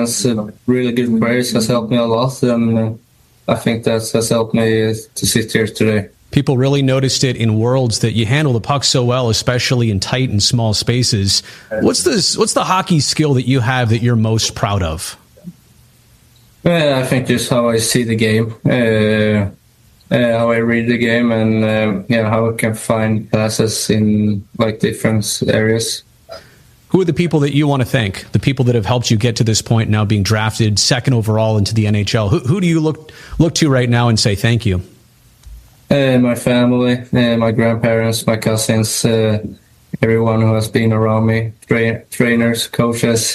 against really good players has helped me a lot, and I think that has helped me to sit here today. People really noticed it in Worlds that you handle the puck so well, especially in tight and small spaces. What's the hockey skill that you have that you're most proud of? I think just how I see the game, how I read the game, and how I can find passes in different areas. Who are the people that you want to thank? The people that have helped you get to this point, now being drafted second overall into the NHL. Who do you look to right now and say thank you? My family, my grandparents, my cousins, everyone who has been around me, trainers, coaches,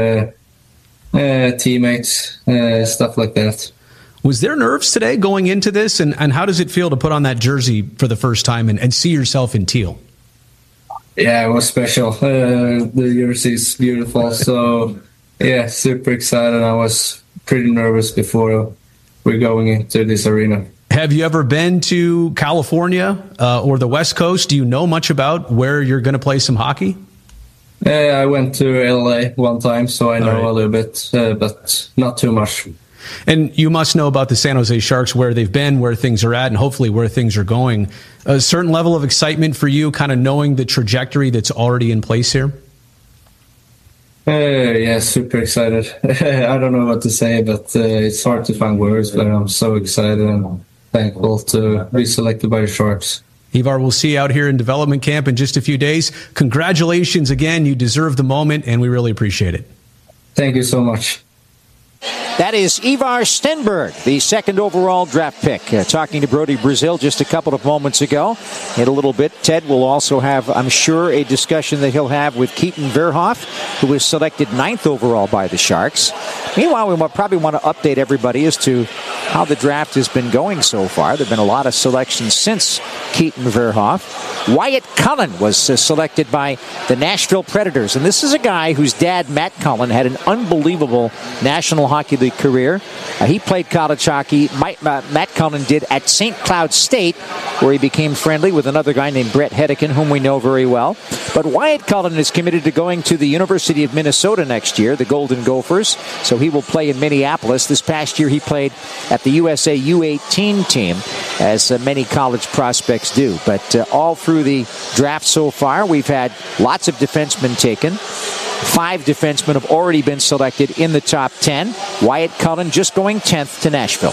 teammates, stuff like that. Was there nerves today going into this? And how does it feel to put on that jersey for the first time and see yourself in teal? Yeah, it was special. The jersey is beautiful. So, yeah, super excited. I was pretty nervous before we're going into this arena. Have you ever been to California or the West Coast? Do you know much about where you're going to play some hockey? I went to LA one time, so I know a little bit, but not too much. And you must know about the San Jose Sharks, where they've been, where things are at, and hopefully where things are going. A certain level of excitement for you, kind of knowing the trajectory that's already in place here? Yeah, super excited. I don't know what to say, but it's hard to find words, but I'm so excited and thankful to be selected by the Sharks. Ivar, we'll see you out here in development camp in just a few days. Congratulations again. You deserve the moment, and we really appreciate it. Thank you so much. That is Ivar Stenberg, the second overall draft pick. Talking to Brody Brazil just a couple of moments ago. In a little bit, Ted will also have, I'm sure, a discussion that he'll have with Keaton Verhoff, who was selected ninth overall by the Sharks. Meanwhile, we probably want to update everybody as to how the draft has been going so far. There have been a lot of selections since Keaton Verhoff. Wyatt Cullen was selected by the Nashville Predators. And this is a guy whose dad, Matt Cullen, had an unbelievable National Hockey League career. He played college hockey. Matt Cullen did at St. Cloud State, where he became friendly with another guy named Brett Hedican, whom we know very well. But Wyatt Cullen is committed to going to the University of Minnesota next year, the Golden Gophers. So he will play in Minneapolis. This past year he played at the USA U18 team, as many college prospects do. But all through the draft so far, we've had lots of defensemen taken. 5 defensemen have already been selected in the top 10. Wyatt Cullen just going 10th to Nashville.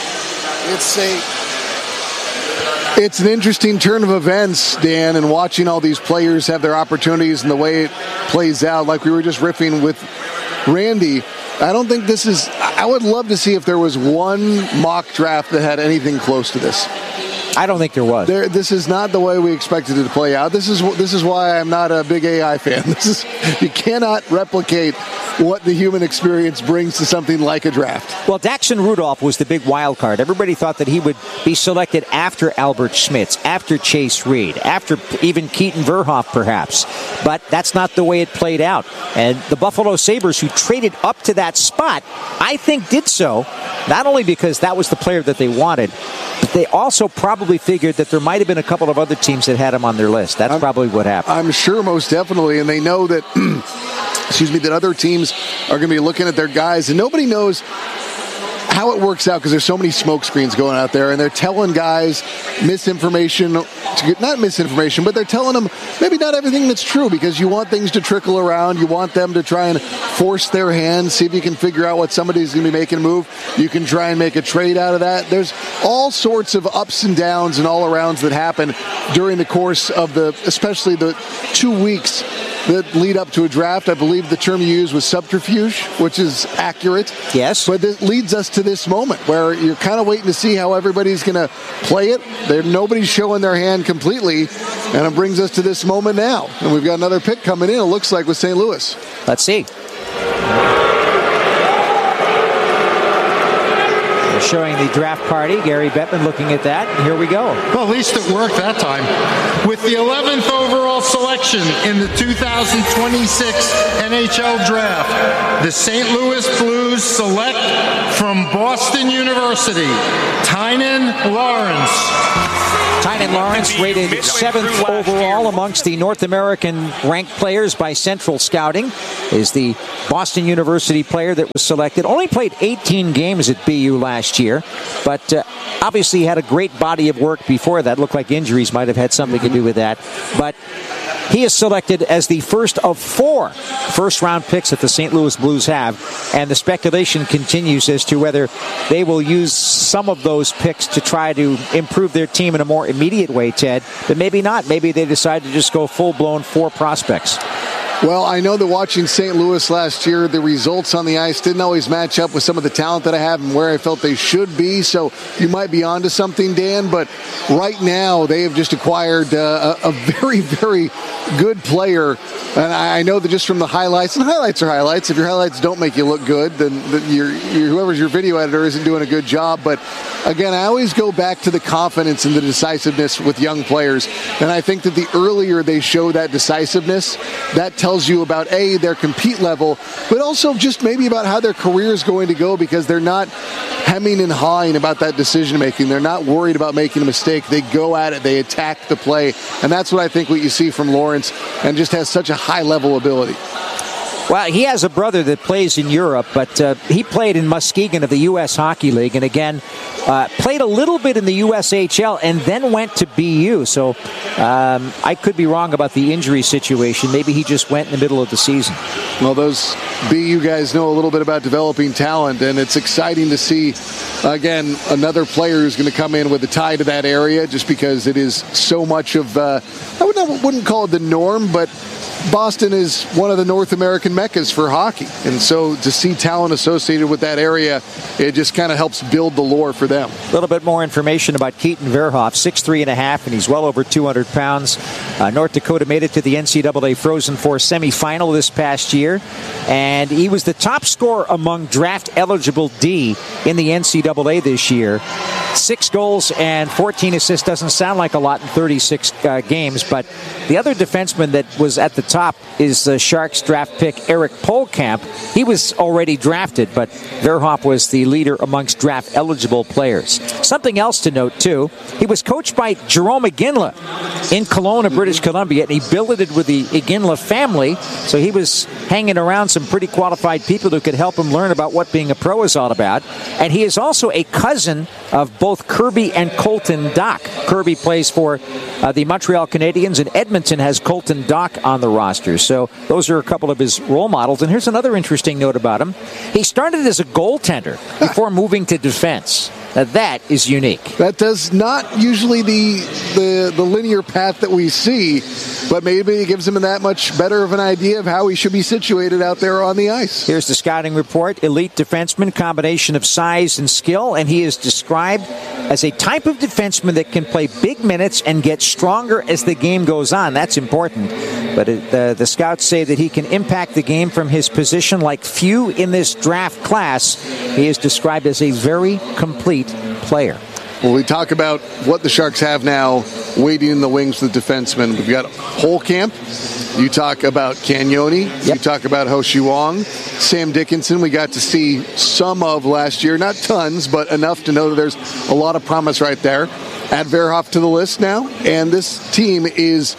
It's an interesting turn of events, Dan, and watching all these players have their opportunities and the way it plays out, like we were just riffing with Randy. I don't think this is... I would love to see if there was one mock draft that had anything close to this. I don't think there was. This is not the way we expected it to play out. This is why I'm not a big AI fan. You cannot replicate what the human experience brings to something like a draft. Well, Daxon Rudolph was the big wild card. Everybody thought that he would be selected after Albert Schmitz, after Chase Reed, after even Keaton Verhoff, perhaps. But that's not the way it played out. And the Buffalo Sabres, who traded up to that spot, I think did so, not only because that was the player that they wanted, but they also probably figured that there might have been a couple of other teams that had him on their list. That's probably what happened. I'm sure, most definitely. And they know that, that other teams are going to be looking at their guys. And nobody knows how it works out because there's so many smoke screens going out there, and they're telling guys misinformation, not misinformation, but they're telling them maybe not everything that's true, because you want things to trickle around. You want them to try and force their hand, see if you can figure out what somebody's going to be making a move. You can try and make a trade out of that. There's all sorts of ups and downs and all-arounds that happen during the course of especially the 2 weeks that lead up to a draft. I believe the term you used was subterfuge, which is accurate. Yes. But it leads us to this moment where you're kind of waiting to see how everybody's going to play it. Nobody's showing their hand completely, and it brings us to this moment now. And we've got another pick coming in, it looks like, with St. Louis. Let's see. The showing the draft party. Gary Bettman looking at that. And here we go. Well, at least it worked that time. With the 11th overall selection in the 2026 NHL Draft, the St. Louis Blues select from Boston University, Tynan Lawrence. Tynan Lawrence rated 7th overall amongst the North American ranked players by Central Scouting, is the Boston University player that was selected. Only played 18 games at BU last year, but obviously had a great body of work before that. Looked like injuries might have had something to do with that. But he is selected as the first of 4 first-round picks that the St. Louis Blues have, and the speculation continues as to whether they will use some of those picks to try to improve their team in a more immediate way, Ted, but maybe not. Maybe they decide to just go full-blown 4 prospects. Well, I know that watching St. Louis last year, the results on the ice didn't always match up with some of the talent that I have and where I felt they should be. So you might be onto something, Dan. But right now, they have just acquired a very, very good player. And I know that just from the highlights, and highlights are highlights. If your highlights don't make you look good, then whoever's your video editor isn't doing a good job. But again, I always go back to the confidence and the decisiveness with young players. And I think that the earlier they show that decisiveness, that tells you about, A, their compete level, but also just maybe about how their career is going to go, because they're not hemming and hawing about that decision making. They're not worried about making a mistake. They go at it. They attack the play. And that's what I think what you see from Lawrence, and just has such a high level ability. Well, he has a brother that plays in Europe, but he played in Muskegon of the U.S. Hockey League, and again, played a little bit in the USHL and then went to BU. So I could be wrong about the injury situation. Maybe he just went in the middle of the season. Well, those BU guys know a little bit about developing talent, and it's exciting to see, again, another player who's going to come in with a tie to that area, just because it is so much of, I wouldn't call it the norm, but Boston is one of the North American meccas for hockey. And so to see talent associated with that area, it just kind of helps build the lore for them. A little bit more information about Keaton Verhoff, 6'3.5", and he's well over 200 pounds. North Dakota made it to the NCAA Frozen Four semifinal this past year, and he was the top scorer among draft-eligible D in the NCAA this year. 6 goals and 14 assists doesn't sound like a lot in 36 games, but the other defenseman that was at the top is the Sharks draft pick Eric Polkamp. He was already drafted, but Verhoff was the leader amongst draft-eligible players. Something else to note, too, he was coached by Jerome Iginla in Kelowna, British Columbia, and he billeted with the Iginla family, so he was hanging around some pretty qualified people who could help him learn about what being a pro is all about. And he is also a cousin of both Kirby and Colton Dach. Kirby plays for the Montreal Canadiens, and Edmonton has Colton Dach on the roster. So those are a couple of his role models. And here's another interesting note about him. He started as a goaltender before moving to defense. Now that is unique. That does not usually the linear path that we see, but maybe it gives him that much better of an idea of how he should be situated out there on the ice. Here's the scouting report. Elite defenseman, combination of size and skill, and he is described as a type of defenseman that can play big minutes and get stronger as the game goes on. That's important. But the scouts say that he can impact the game from his position like few in this draft class. He is described as a very complete player. Well, we talk about what the Sharks have now waiting in the wings with defensemen. We've got Polkamp. You talk about Cagnoni. Yep. You talk about Ho Shi Wong. Sam Dickinson, we got to see some of last year. Not tons, but enough to know that there's a lot of promise right there. Add Verhoff to the list now. And this team is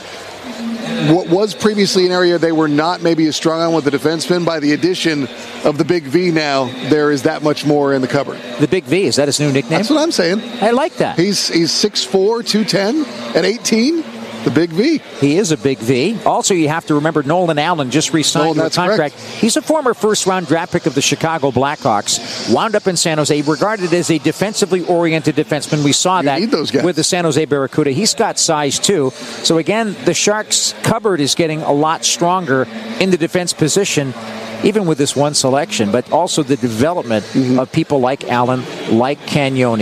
what was previously an area they were not maybe as strong on with the defensemen. By the addition of the Big V now, there is that much more in the cupboard. The Big V, is that his new nickname? That's what I'm saying. I like that. He's 6'4", 210 at 18. The Big V. He is a Big V. Also, you have to remember Nolan Allen just re-signed a contract. Correct. He's a former first-round draft pick of the Chicago Blackhawks. Wound up in San Jose, regarded as a defensively oriented defenseman. We saw that with the San Jose Barracuda. He's got size, too. So, again, the Sharks' cupboard is getting a lot stronger in the defense position, even with this one selection, but also the development of people like Allen, like Cagnoni,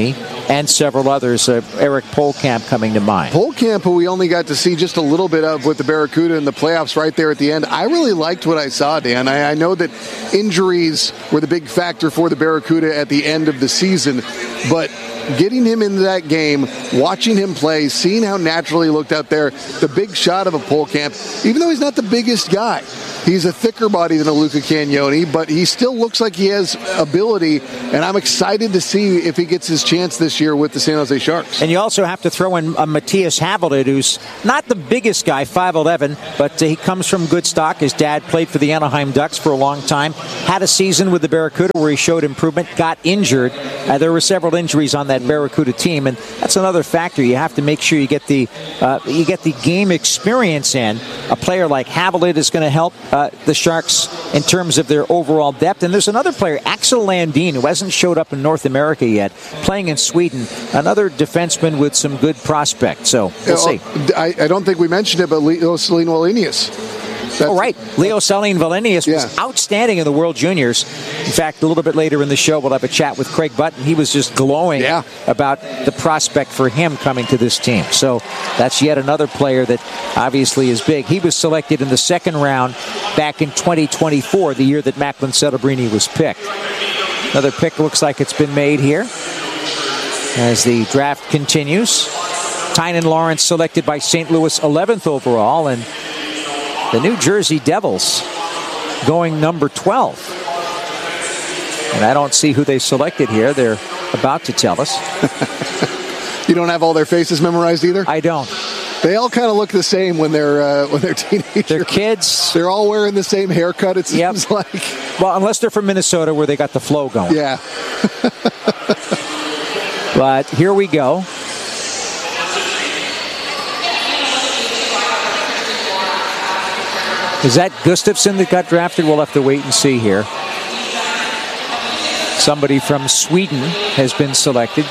and several others. Eric Polkamp coming to mind. Polkamp, who we only got to see just a little bit of with the Barracuda in the playoffs right there at the end. I really liked what I saw, Dan. I know that injuries were the big factor for the Barracuda at the end of the season, but getting him into that game, watching him play, seeing how naturally he looked out there, the big shot of a Polkamp, even though he's not the biggest guy, he's a thicker body than a Luca Cagnoni, but he still looks like he has ability, and I'm excited to see if he gets his chance this year with the San Jose Sharks. And you also have to throw in Matthias Havelid, who's not the biggest guy, 5'11", but he comes from good stock. His dad played for the Anaheim Ducks for a long time, had a season with the Barracuda where he showed improvement, got injured. There were several injuries on that Barracuda team, and that's another factor. You have to make sure you get the game experience in. A player like Havelid is going to help the Sharks in terms of their overall depth. And there's another player, Axel Landin, who hasn't showed up in North America yet, playing in Sweden. Another defenseman with some good prospects. So we'll see. I don't think we mentioned it, but Leo Celine Wallenius. Right. Leo Celine Wallenius was outstanding in the World Juniors. In fact, a little bit later in the show, we'll have a chat with Craig Button. He was just glowing about the prospect for him coming to this team. So that's yet another player that obviously is big. He was selected in the second round back in 2024, the year that Macklin Celebrini was picked. Another pick looks like it's been made here as the draft continues. Tynan Lawrence selected by St. Louis 11th overall, and the New Jersey Devils going number 12. And I don't see who they selected here. They're about to tell us. You don't have all their faces memorized either? I don't. They all kind of look the same when they're teenagers. They're kids. They're all wearing the same haircut, it seems like. Well, unless they're from Minnesota where they got the flow going. Yeah. But here we go. Is that Gustafsson that got drafted? We'll have to wait and see here. Somebody from Sweden has been selected.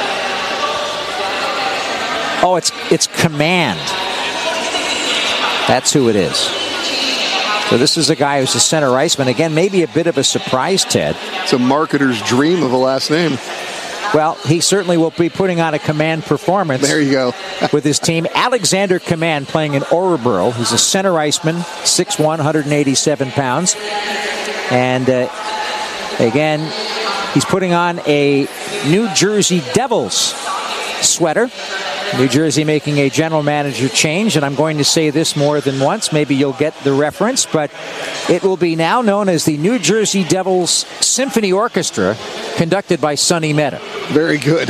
Oh, it's Command. That's who it is. So this is a guy who's a center iceman. Again, maybe a bit of a surprise, Ted. It's a marketer's dream of a last name. Well, he certainly will be putting on a Command performance. There you go. With his team. Alexander Command playing in Örebro. He's a center iceman, 6'1", 187 pounds. And again, he's putting on a New Jersey Devils sweater. New Jersey making a general manager change, and I'm going to say this more than once. Maybe you'll get the reference, but it will be now known as the New Jersey Devils Symphony Orchestra, conducted by Sonny Mehta. Very good.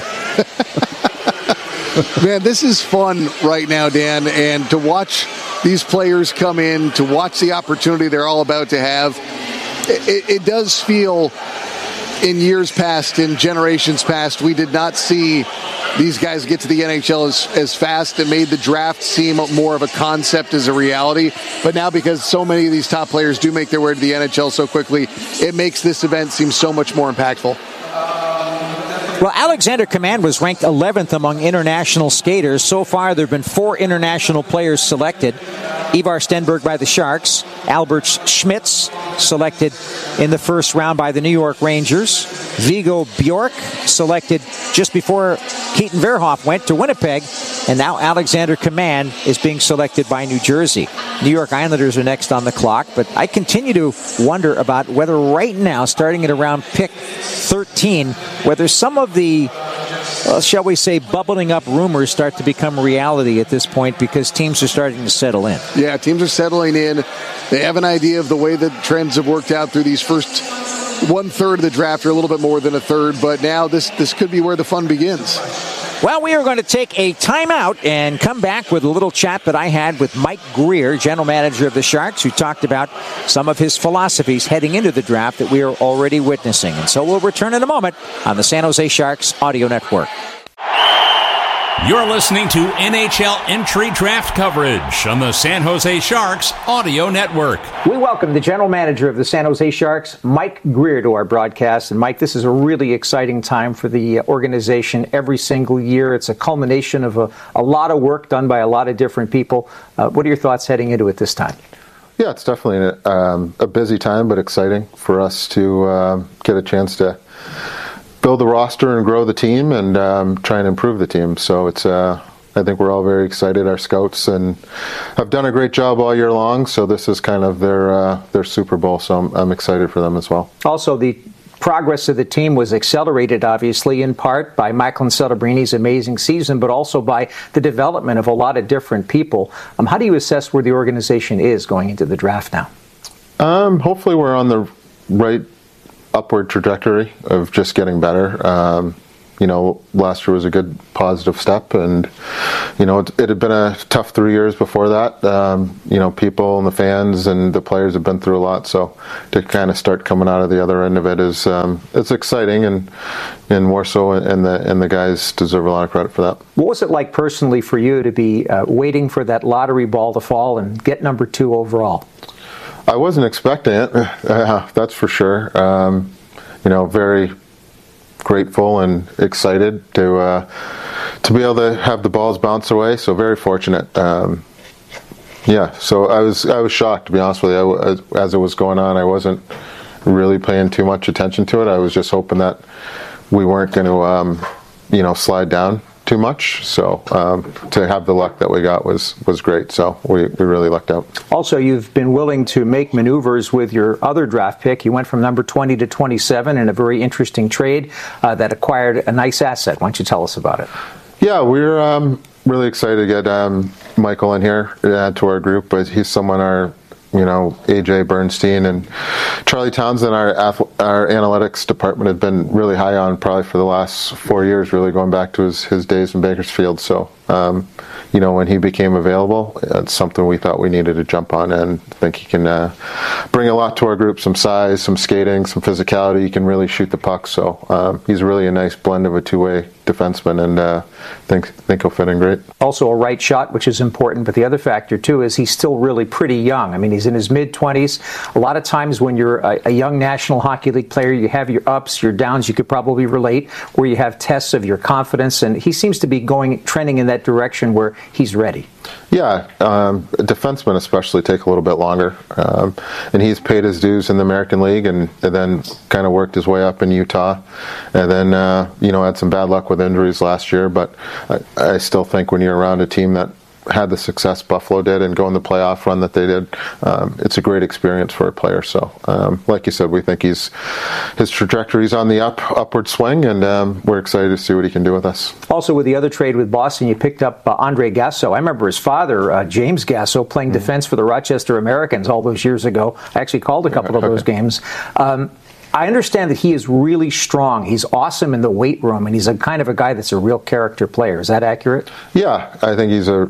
Man, this is fun right now, Dan, and to watch these players come in, to watch the opportunity they're all about to have, it does feel in years past, in generations past, we did not see these guys get to the NHL as fast. It made the draft seem more of a concept as a reality. But now, because so many of these top players do make their way to the NHL so quickly, it makes this event seem so much more impactful. Well, Alexander Command was ranked 11th among international skaters. So far, there have been 4 international players selected. Ivar Stenberg by the Sharks. Albert Schmitz selected in the first round by the New York Rangers. Viggo Bjork selected just before Keaton Verhoff went to Winnipeg. And now Alexander Command is being selected by New Jersey. New York Islanders are next on the clock. But I continue to wonder about whether right now, starting at around pick 13, whether some of the, shall we say, bubbling up rumors start to become reality at this point because teams are starting to settle in. Yeah, teams are settling in. They have an idea of the way the trends have worked out through these first 1/3 of the draft, or a little bit more than a third. But now this could be where the fun begins. Well, we are going to take a timeout and come back with a little chat that I had with Mike Grier, general manager of the Sharks, who talked about some of his philosophies heading into the draft that we are already witnessing. And so we'll return in a moment on the San Jose Sharks Audio Network. You're listening to NHL entry draft coverage on the San Jose Sharks Audio Network. We welcome the general manager of the San Jose Sharks, Mike Grier, to our broadcast. And Mike, this is a really exciting time for the organization every single year. It's a culmination of a lot of work done by a lot of different people. What are your thoughts heading into it this time? Yeah, it's definitely a busy time, but exciting for us to get a chance to build the roster and grow the team and try and improve the team. So it's I think we're all very excited. Our scouts and have done a great job all year long. So this is kind of their Super Bowl. So I'm excited for them as well. Also, the progress of the team was accelerated, obviously, in part by Michael Celebrini's amazing season, but also by the development of a lot of different people. How do you assess where the organization is going into the draft now? Hopefully we're on the right upward trajectory of just getting better. Last year was a good positive step, and it had been a tough 3 years before that. People and the fans and the players have been through a lot, so to kind of start coming out of the other end of it is it's exciting, and more so, and the guys deserve a lot of credit for that. What was it like personally for you to be waiting for that lottery ball to fall and get number 2 overall? I wasn't expecting it, that's for sure. Very grateful and excited to be able to have the balls bounce away. So very fortunate. So I was shocked, to be honest with you. As it was going on, I wasn't really paying too much attention to it. I was just hoping that we weren't going to slide down too much. So to have the luck that we got was great. So we really lucked out. Also, you've been willing to make maneuvers with your other draft pick. You went from number 20 to 27 in a very interesting trade that acquired a nice asset. Why don't you tell us about it? Yeah, we're really excited to get Michael in here to add to our group. But he's someone AJ Bernstein and Charlie Townsend, our analytics department, had been really high on probably for the last 4 years, really going back to his days in Bakersfield. So, when he became available, it's something we thought we needed to jump on, and I think he can bring a lot to our group, some size, some skating, some physicality. He can really shoot the puck. So he's really a nice blend of a two-way defenseman, and think he'll fit in great. Also a right shot, which is important, but the other factor too is he's still really pretty young. I mean, he's in his mid-20s. A lot of times when you're a young National Hockey League player, you have your ups, your downs. You could probably relate, where you have tests of your confidence, and he seems to be trending in that direction where he's ready. Yeah, defensemen especially take a little bit longer, and he's paid his dues in the American League, and then kind of worked his way up in Utah, and then had some bad luck with injuries last year. But I still think when you're around a team that had the success Buffalo did and go in the playoff run that they did, it's a great experience for a player. So, like you said, we think his trajectory's on the upward swing, and we're excited to see what he can do with us. Also, with the other trade with Boston, you picked up Andre Gasso. I remember his father, James Gasso, playing defense for the Rochester Americans all those years ago. I actually called a couple of those games. I understand that he is really strong. He's awesome in the weight room, and he's a kind of a guy that's a real character player. Is that accurate? Yeah, I think he's a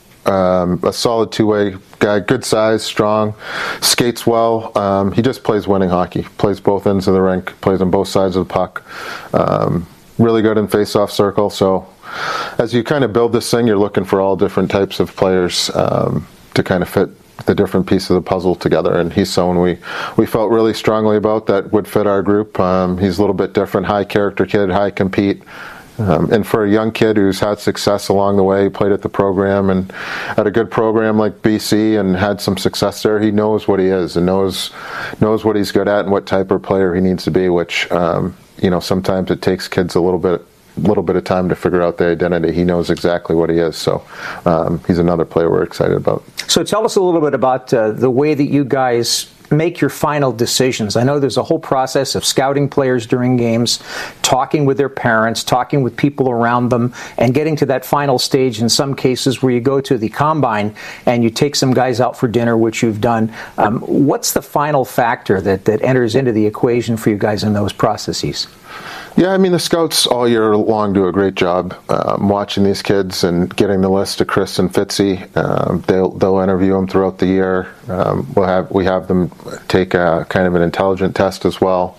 solid two-way guy, good size, strong, skates well. He just plays winning hockey, plays both ends of the rink, plays on both sides of the puck. Really good in face-off circle. So as you kind of build this thing, you're looking for all different types of players to kind of fit the different pieces of the puzzle together, and he's someone we felt really strongly about that would fit our group. He's a little bit different, high character kid, high compete. And for a young kid who's had success along the way, played at the program and at a good program like BC and had some success there, he knows what he is and knows what he's good at and what type of player he needs to be, which, sometimes it takes kids a little bit of time to figure out their identity. He knows exactly what he is. So he's another player we're excited about. So tell us a little bit about the way that you guys make your final decisions. I know there's a whole process of scouting players during games, talking with their parents, talking with people around them, and getting to that final stage in some cases where you go to the combine and you take some guys out for dinner, which you've done. What's the final factor that enters into the equation for you guys in those processes? Yeah, I mean, the scouts all year long do a great job watching these kids and getting the list to Chris and Fitzy. They'll interview them throughout the year. We have them take a kind of an intelligence test as well.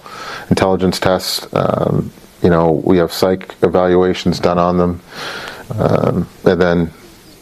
We have psych evaluations done on them, and then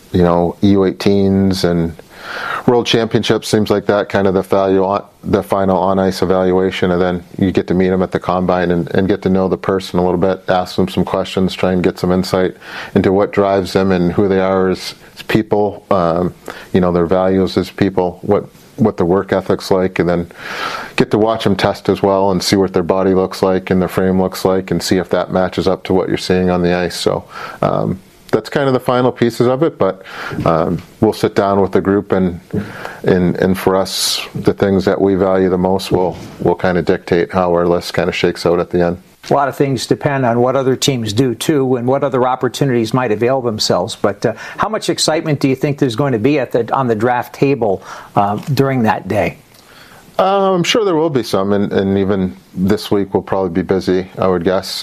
U18s and World Championships, things like that, kind of the final on-ice evaluation, and then you get to meet them at the combine and get to know the person a little bit, ask them some questions, try and get some insight into what drives them and who they are as people, their values as people, what the work ethic's like, and then get to watch them test as well and see what their body looks like and their frame looks like, and see if that matches up to what you're seeing on the ice. So that's kind of the final pieces of it, but we'll sit down with the group, and for us, the things that we value the most will kind of dictate how our list kind of shakes out at the end. A lot of things depend on what other teams do, too, and what other opportunities might avail themselves. But how much excitement do you think there's going to be on the draft table during that day? I'm sure there will be some, and even this week will probably be busy, I would guess.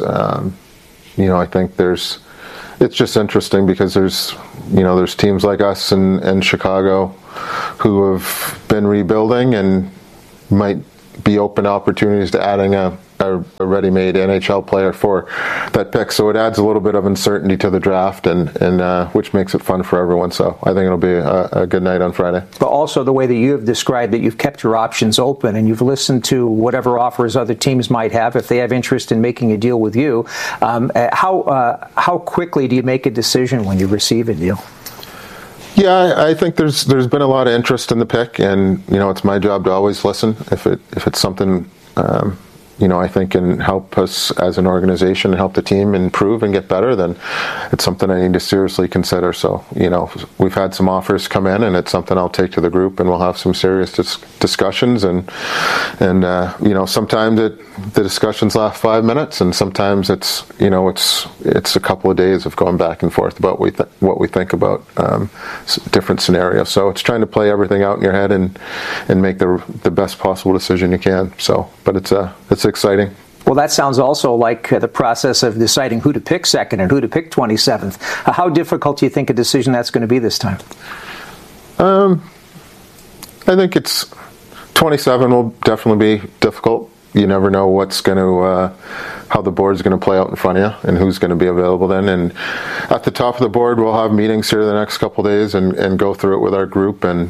I think it's just interesting because there's teams like us in Chicago who have been rebuilding and might be open to opportunities to adding a ready-made NHL player for that pick. So it adds a little bit of uncertainty to the draft, and which makes it fun for everyone. So I think it'll be a good night on Friday. But also the way that you have described it, you've kept your options open and you've listened to whatever offers other teams might have if they have interest in making a deal with you. How quickly do you make a decision when you receive a deal? Yeah, I think there's been a lot of interest in the pick, and it's my job to always listen if it's something I think can help us as an organization and help the team improve and get better, then it's something I need to seriously consider. So, we've had some offers come in, and it's something I'll take to the group, and we'll have some serious discussions. And sometimes the discussions last 5 minutes, and sometimes it's a couple of days of going back and forth about what we think about different scenarios. So it's trying to play everything out in your head and make the best possible decision you can. So, but it's exciting. Well, that sounds also like the process of deciding who to pick second and who to pick 27th. How difficult do you think a decision that's going to be this time? I think it's 27 will definitely be difficult. You never know what's going to, how the board's going to play out in front of you and who's going to be available then. And at the top of the board, we'll have meetings here the next couple of days and go through it with our group, and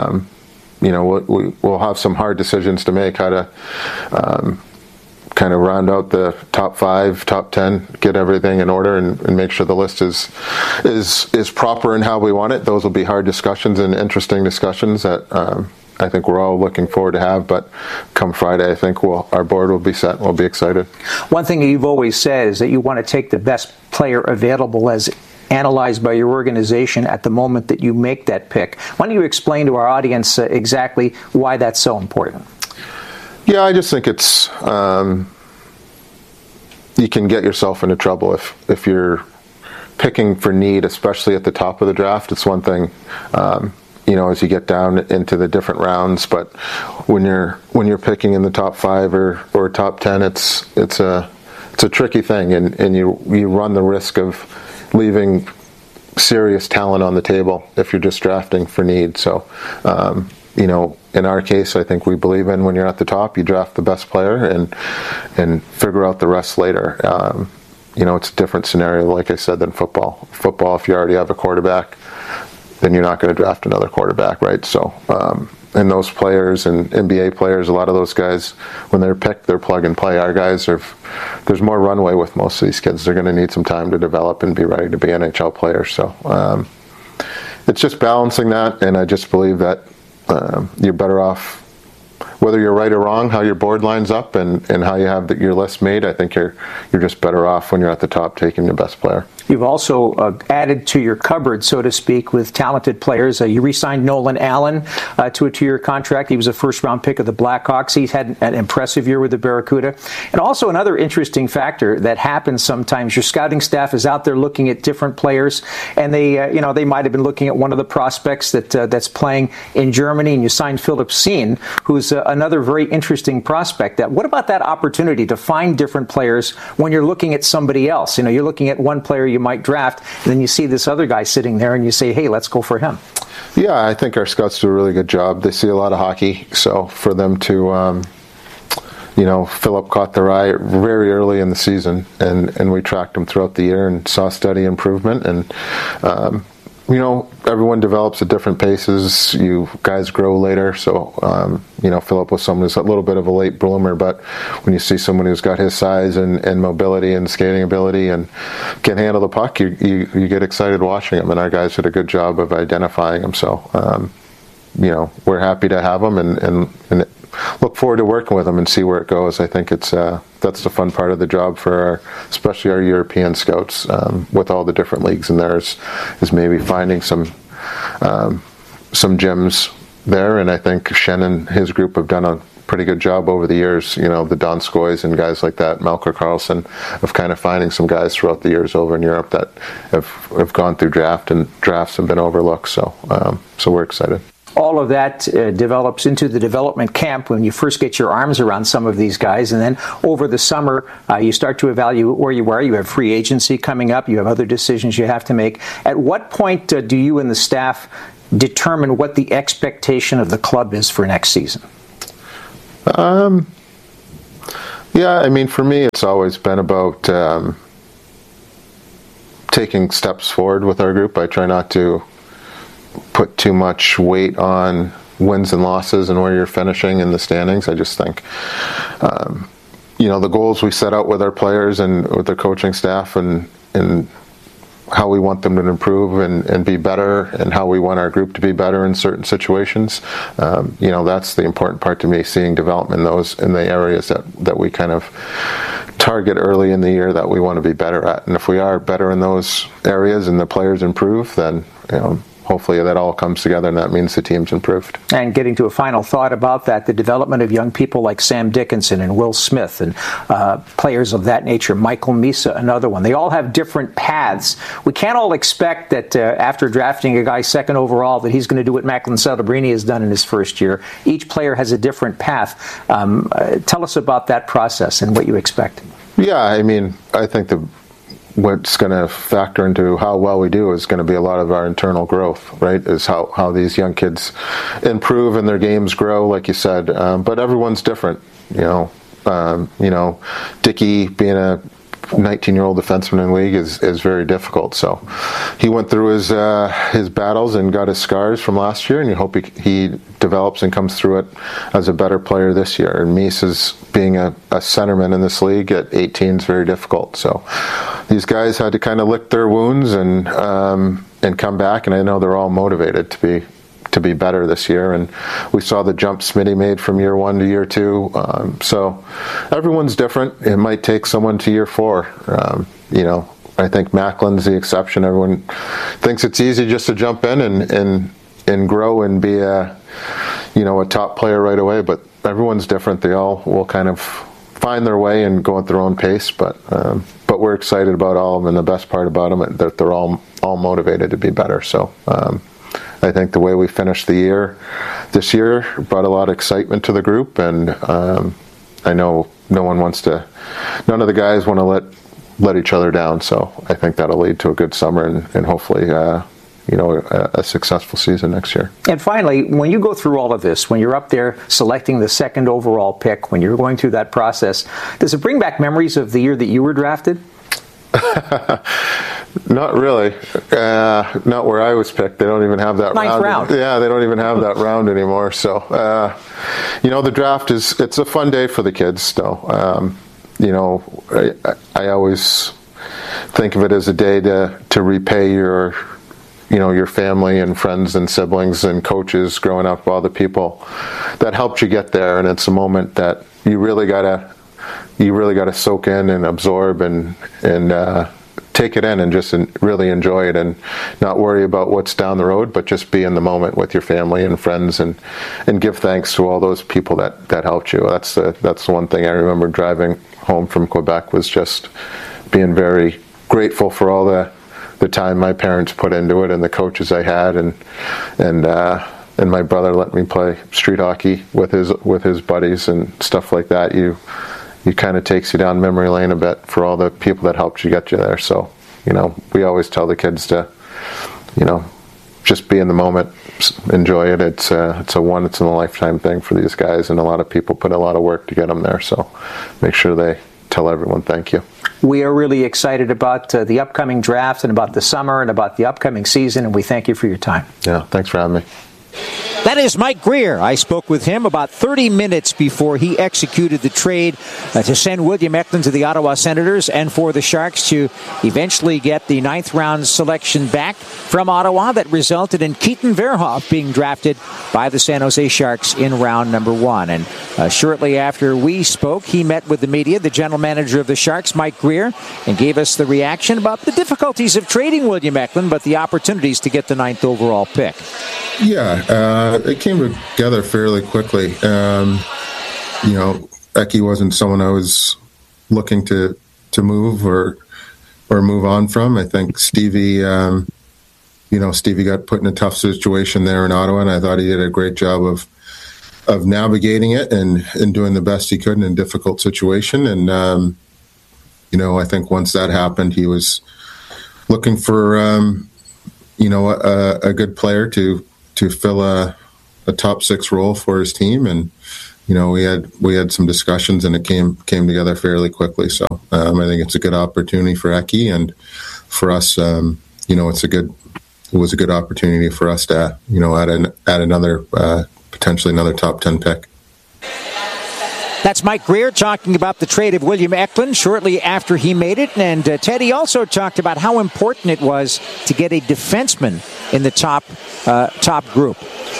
we'll have some hard decisions to make, how to kind of round out the top 5, top 10, get everything in order, and make sure the list is proper in how we want it. Those will be hard discussions and interesting discussions that I think we're all looking forward to have. But come Friday, I think our board will be set and we'll be excited. One thing that you've always said is that you want to take the best player available as analyzed by your organization at the moment that you make that pick. Why don't you explain to our audience exactly why that's so important? Yeah, I just think it's you can get yourself into trouble if you're picking for need, especially at the top of the draft. It's one thing, as you get down into the different rounds, but when you're picking in the top 5 or top 10, it's a tricky thing, and you run the risk of leaving serious talent on the table if you're just drafting for need. So, in our case, I think we believe in when you're at the top, you draft the best player and figure out the rest later. It's a different scenario, like I said, than football. Football, if you already have a quarterback, then you're not going to draft another quarterback, right? So, and those players and NBA players, a lot of those guys, when they're picked, they're plug and play. Our guys there's more runway with most of these kids. They're going to need some time to develop and be ready to be NHL players. So, it's just balancing that, and I just believe that you're better off, whether you're right or wrong, how your board lines up and how you have your list made. I think you're just better off when you're at the top taking the best player. You've also added to your cupboard, so to speak, with talented players. You re-signed Nolan Allen to a 2-year contract. He was a first-round pick of the Blackhawks. He's had an impressive year with the Barracuda. And also another interesting factor that happens sometimes, your scouting staff is out there looking at different players, and they might have been looking at one of the prospects that's playing in Germany, and you signed Philip Seen, who's another very interesting prospect. What about that opportunity to find different players when you're looking at somebody else? You're looking at one player you might draft, and then you see this other guy sitting there and you say, hey, let's go for him. Yeah, I think our scouts do a really good job. They see a lot of hockey, so for them to Philip caught their eye very early in the season, and we tracked him throughout the year and saw steady improvement. And everyone develops at different paces. You guys grow later, so Philip was someone who's a little bit of a late bloomer, but when you see someone who's got his size and mobility and skating ability and can handle the puck, you get excited watching him, and our guys did a good job of identifying him. So we're happy to have them and look forward to working with them and see where it goes. I think it's that's the fun part of the job for especially our European scouts with all the different leagues in there is maybe finding some gems there. And I think Shen and his group have done a pretty good job over the years, the Donskoys and guys like that, Melker Karlsson, of kind of finding some guys throughout the years over in Europe that have gone through drafts have been overlooked. So we're excited. All of that develops into the development camp when you first get your arms around some of these guys. And then over the summer, you start to evaluate where you are. You have free agency coming up. You have other decisions you have to make. At what point do you and the staff determine what the expectation of the club is for next season? Yeah, I mean, for me, it's always been about taking steps forward with our group. I try not to put too much weight on wins and losses and where you're finishing in the standings. I just think, the goals we set out with our players and with the coaching staff and how we want them to improve and be better and how we want our group to be better in certain situations. That's the important part to me, seeing development in the areas that we kind of target early in the year that we want to be better at. And if we are better in those areas and the players improve, then, hopefully that all comes together, and that means the team's improved. And getting to a final thought about that, the development of young people like Sam Dickinson and Will Smith and players of that nature, Michael Misa, another one. They all have different paths. We can't all expect that after drafting a guy second overall that he's going to do what Macklin Celebrini has done in his first year. Each player has a different path. Tell us about that process and what you expect. Yeah, I mean, I think what's going to factor into how well we do is going to be a lot of our internal growth, right? Is how these young kids improve and their games grow, like you said. But everyone's different, Dickey being a 19-year-old defenseman in the league is very difficult. So he went through his battles and got his scars from last year, and you hope he develops and comes through it as a better player this year. And Mises being a centerman in this league at 18 is very difficult. So these guys had to kind of lick their wounds and come back, and I know they're all motivated to be better this year. And we saw the jump Smitty made from year 1 to year 2. So everyone's different. It might take someone to year 4. I think Macklin's the exception. Everyone thinks it's easy just to jump in and grow and be a top player right away, but everyone's different. They all will kind of find their way and go at their own pace, but we're excited about all of them, and the best part about them is that they're all motivated to be better. So I think the way we finished the year this year brought a lot of excitement to the group, and I know none of the guys want to let each other down. So I think that'll lead to a good summer and hopefully a successful season next year. And finally, when you go through all of this, when you're up there selecting the second overall pick, when you're going through that process, does it bring back memories of the year that you were drafted? Not really. Not where I was picked. They don't even have that round. Yeah, they don't even have that round anymore. So, the draft it's a fun day for the kids, though. I always think of it as a day to repay your family and friends and siblings and coaches growing up, all the people that helped you get there. And it's a moment that you really gotta soak in and absorb and take it in and just really enjoy it and not worry about what's down the road, but just be in the moment with your family and friends and give thanks to all those people that helped you. That's the one thing I remember driving home from Quebec, was just being very grateful for all the time my parents put into it and the coaches I had and my brother let me play street hockey with his buddies and stuff like that. It kind of takes you down memory lane a bit for all the people that helped you get you there. So, we always tell the kids to, just be in the moment, enjoy it. It's a once in a lifetime thing for these guys, and a lot of people put a lot of work to get them there. So make sure they tell everyone thank you. We are really excited about the upcoming draft and about the summer and about the upcoming season, and we thank you for your time. Yeah, thanks for having me. That is Mike Grier. I spoke with him about 30 minutes before he executed the trade to send William Eklund to the Ottawa Senators and for the Sharks to eventually get the 9th round selection back from Ottawa that resulted in Keaton Verhoff being drafted by the San Jose Sharks in round number 1. And shortly after we spoke, he met with the media, the general manager of the Sharks, Mike Grier, and gave us the reaction about the difficulties of trading William Eklund, but the opportunities to get the 9th overall pick. Yeah, it came together fairly quickly. Eki wasn't someone I was looking to move or move on from. I think Stevie, Stevie got put in a tough situation there in Ottawa, and I thought he did a great job of navigating it and doing the best he could in a difficult situation. And, I think once that happened, he was looking for, a good player to fill a top 6 role for his team. And, we had some discussions and it came together fairly quickly. So I think it's a good opportunity for Eki, and for us, it was a good opportunity for us to, add another, potentially another top 10 pick. That's Mike Grier talking about the trade of William Eklund shortly after he made it. And Teddy also talked about how important it was to get a defenseman in the top group.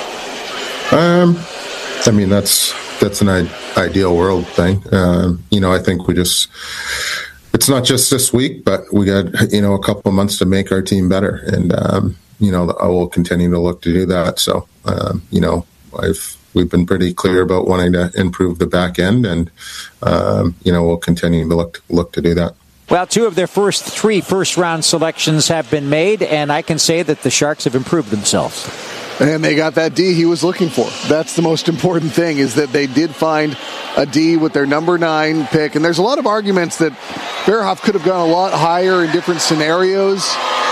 That's an ideal world thing. I think it's not just this week, but we got, a couple of months to make our team better. And, I will continue to look to do that. So, we've been pretty clear about wanting to improve the back end, and, we'll continue to look to do that. Well, 2 of their first 3 first-round selections have been made, and I can say that the Sharks have improved themselves. And they got that D he was looking for. That's the most important thing, is that they did find a D with their number 9 pick. And there's a lot of arguments that Verhoff could have gone a lot higher in different scenarios.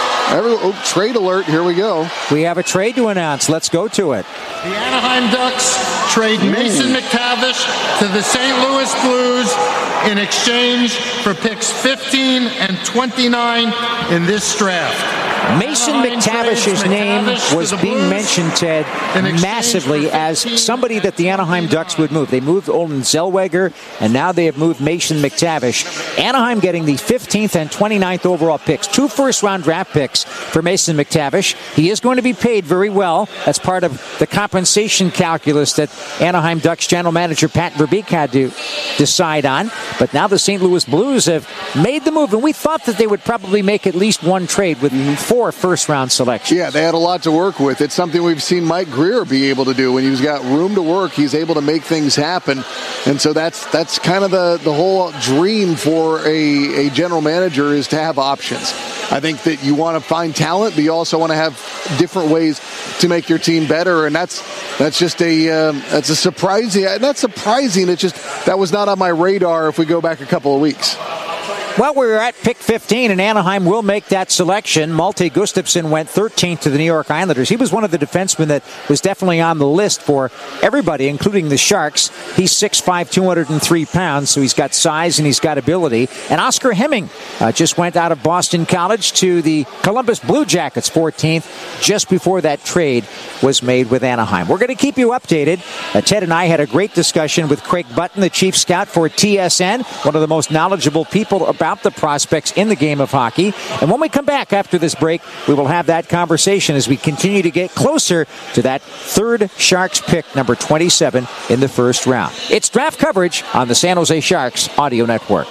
Trade alert, here we go. We have a trade to announce. Let's go to it. The Anaheim Ducks trade Mason McTavish to the St. Louis Blues in exchange for picks 15 and 29 in this draft. Mason McTavish's name was being mentioned, Ted, massively as somebody that the Anaheim Ducks would move. They moved Olin Zellweger, and now they have moved Mason McTavish. Anaheim getting the 15th and 29th overall picks. 2 first-round draft picks for Mason McTavish. He is going to be paid very well. That's part of the compensation calculus that Anaheim Ducks general manager Pat Verbeek had to decide on. But now the St. Louis Blues have made the move, and we thought that they would probably make at least one trade with 4 first-round selections. Yeah, they had a lot to work with. It's something we've seen Mike Grier be able to do. When he's got room to work, he's able to make things happen. And so that's kind of the whole dream for a general manager, is to have options. I think that you want to find talent, but you also want to have different ways to make your team better. And that's just that's a surprising. Not surprising. It's just that was not on my radar if we go back a couple of weeks. Well, we're at pick 15, and Anaheim will make that selection. Malte Gustafsson went 13th to the New York Islanders. He was one of the defensemen that was definitely on the list for everybody, including the Sharks. He's 6'5", 203 pounds, so he's got size and he's got ability. And Oscar Hemming just went out of Boston College to the Columbus Blue Jackets, 14th, just before that trade was made with Anaheim. We're going to keep you updated. Ted and I had a great discussion with Craig Button, the chief scout for TSN, one of the most knowledgeable people about the prospects in the game of hockey. And when we come back after this break, we will have that conversation as we continue to get closer to that 3rd Sharks pick, number 27 in the first round. It's draft coverage on the San Jose Sharks Audio Network.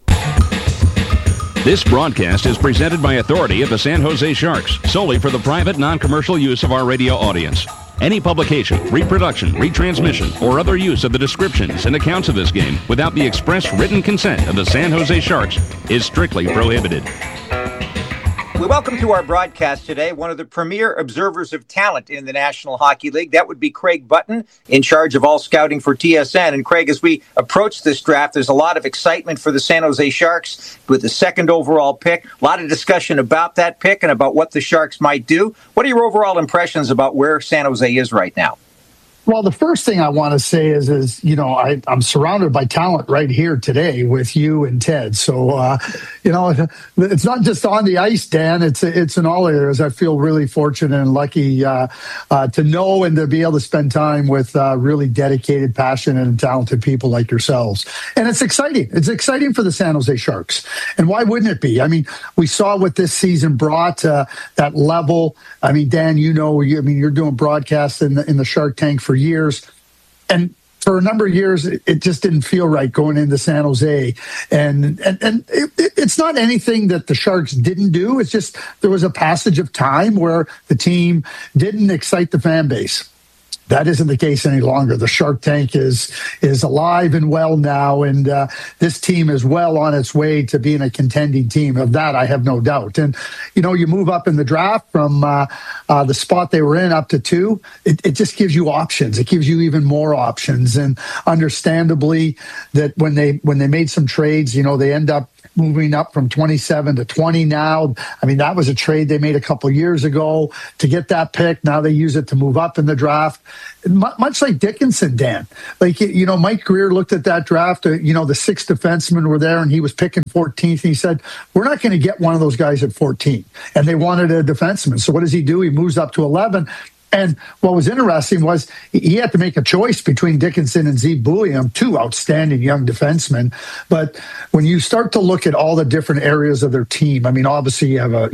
This broadcast is presented by authority of the San Jose Sharks, solely for the private, non-commercial use of our radio audience. Any publication, reproduction, retransmission, or other use of the descriptions and accounts of this game without the express written consent of the San Jose Sharks is strictly prohibited. We welcome to our broadcast today one of the premier observers of talent in the National Hockey League. That would be Craig Button, in charge of all scouting for TSN. And Craig, as we approach this draft, there's a lot of excitement for the San Jose Sharks with the 2nd overall pick. A lot of discussion about that pick and about what the Sharks might do. What are your overall impressions about where San Jose is right now? Well, the first thing I want to say is I'm surrounded by talent right here today with you and Ted. So, it's not just on the ice, Dan. It's in all areas. I feel really fortunate and lucky to know and to be able to spend time with really dedicated, passionate, and talented people like yourselves. And it's exciting. It's exciting for the San Jose Sharks. And why wouldn't it be? I mean, we saw what this season brought, that level. I mean, Dan, you're doing broadcasts in the Shark Tank for years, and for a number of years it just didn't feel right going into San Jose, and it's not anything that the Sharks didn't do. It's just there was a passage of time where the team didn't excite the fan base. That isn't the case any longer. The Shark Tank is alive and well now, and this team is well on its way to being a contending team. Of that, I have no doubt. And, you move up in the draft from the spot they were in up to 2. It just gives you options. It gives you even more options. And understandably, that when they made some trades, they end up moving up from 27 to 20 now. I mean, that was a trade they made a couple of years ago to get that pick. Now they use it to move up in the draft. Much like Dickinson, Dan. Like, Mike Greer looked at that draft. The 6 defensemen were there, and he was picking 14th. And he said, we're not going to get one of those guys at 14. And they wanted a defenseman. So what does he do? He moves up to 11. And what was interesting was he had to make a choice between Dickinson and Zeke Bulliam, 2 outstanding young defensemen. But when you start to look at all the different areas of their team, I mean, obviously you have a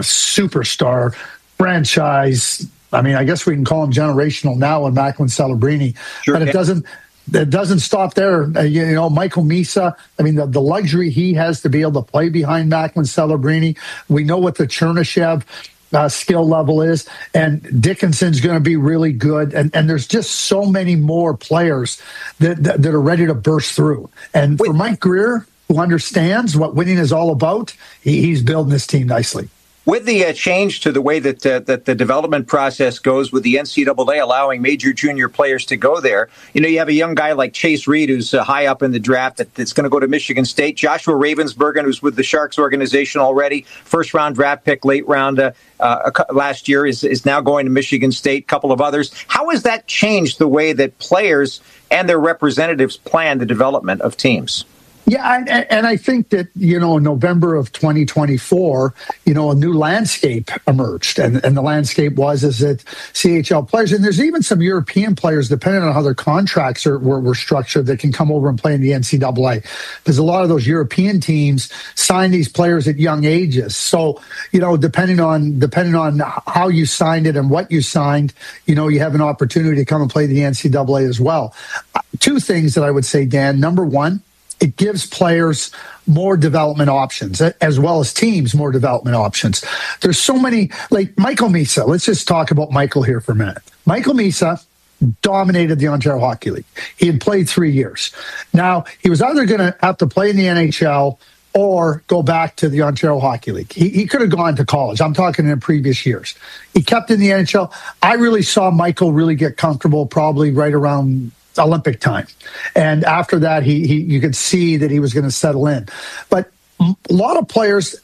superstar franchise. I mean, I guess we can call him generational now in Macklin Celebrini. Sure, but it doesn't stop there. Michael Misa, I mean, the luxury he has to be able to play behind Macklin Celebrini. We know what the Chernishev skill level is, and Dickinson's going to be really good, and there's just so many more players that are ready to burst through. And for Mike Greer, who understands what winning is all about, he's building this team nicely. With the change to the way that the development process goes with the NCAA allowing major junior players to go there, you have a young guy like Chase Reed who's high up in the draft that's going to go to Michigan State. Joshua Ravensbergen, who's with the Sharks organization already, first-round draft pick, late round last year, is now going to Michigan State, a couple of others. How has that changed the way that players and their representatives plan the development of teams? Yeah, and I think that, in November of 2024, a new landscape emerged. And the landscape is that CHL players, and there's even some European players, depending on how their contracts were structured, that can come over and play in the NCAA. There's a lot of those European teams sign these players at young ages. So, depending on how you signed it and what you signed, you have an opportunity to come and play the NCAA as well. 2 things that I would say, Dan. Number one, it gives players more development options, as well as teams more development options. There's so many, like Michael Misa. Let's just talk about Michael here for a minute. Michael Misa dominated the Ontario Hockey League. He had played 3 years. Now, he was either going to have to play in the NHL or go back to the Ontario Hockey League. He could have gone to college. I'm talking in previous years. He kept in the NHL. I really saw Michael really get comfortable probably right around Olympic time. And after that, you could see that he was going to settle in. But a lot of players,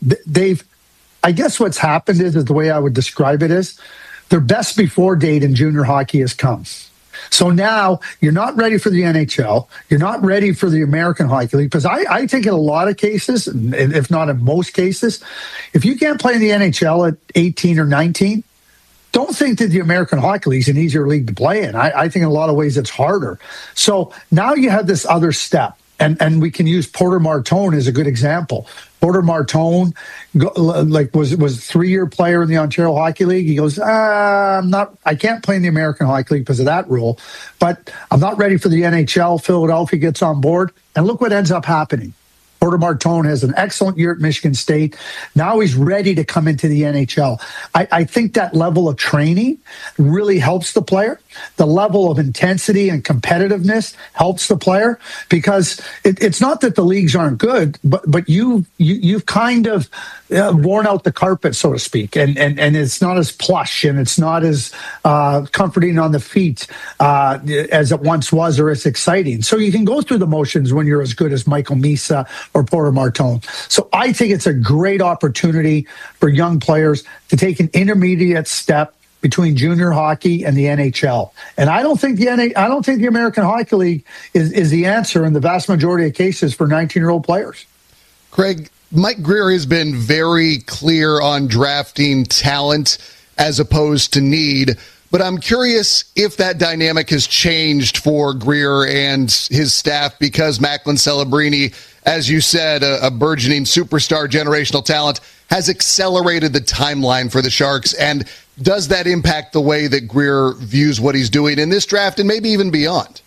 I guess what's happened is the way I would describe it is their best before date in junior hockey has come. So now you're not ready for the NHL. You're not ready for the American Hockey League. Because I think in a lot of cases, if not in most cases, if you can't play in the NHL at 18 or 19, don't think that the American Hockey League is an easier league to play in. I think in a lot of ways it's harder. So now you have this other step, and we can use Porter Martone as a good example. Porter Martone was a 3-year player in the Ontario Hockey League. He goes, I can't play in the American Hockey League because of that rule, but I'm not ready for the NHL. Philadelphia gets on board, and look what ends up happening. Porter Martone has an excellent year at Michigan State. Now he's ready to come into the NHL. I think that level of training really helps the player. The level of intensity and competitiveness helps the player, because it's not that the leagues aren't good, but you've kind of worn out the carpet, so to speak, and it's not as plush and it's not as comforting on the feet as it once was, or as exciting. So you can go through the motions when you're as good as Michael Misa or Porter Martone. So I think it's a great opportunity for young players to take an intermediate step between junior hockey and the NHL. And I don't think the American Hockey League is the answer in the vast majority of cases for 19-year-old players. Craig, Mike Grier has been very clear on drafting talent as opposed to need. But I'm curious if that dynamic has changed for Grier and his staff because Macklin Celebrini, as you said, a burgeoning superstar generational talent, has accelerated the timeline for the Sharks. And does that impact the way that Grier views what he's doing in this draft and maybe even beyond?